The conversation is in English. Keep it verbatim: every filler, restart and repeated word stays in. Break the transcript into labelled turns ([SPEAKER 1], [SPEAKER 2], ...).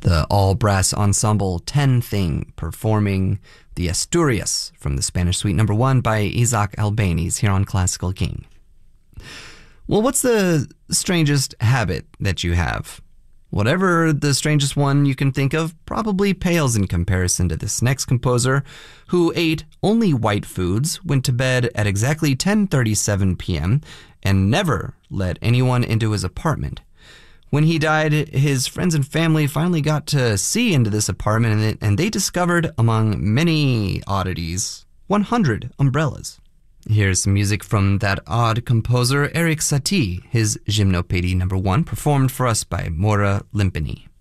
[SPEAKER 1] The all-brass ensemble Ten Thing performing the Asturias from the Spanish Suite Number One by Isaac Albéniz here on Classical King. Well, what's the strangest habit that you have? Whatever the strangest one you can think of probably pales in comparison to this next composer, who ate only white foods, went to bed at exactly ten thirty-seven p.m., and never let anyone into his apartment. When he died, his friends and family finally got to see into this apartment, and they discovered, among many oddities, one hundred umbrellas. Here's some music from that odd composer, Erik Satie, his Gymnopédie Number One, performed for us by Maura Limpeni.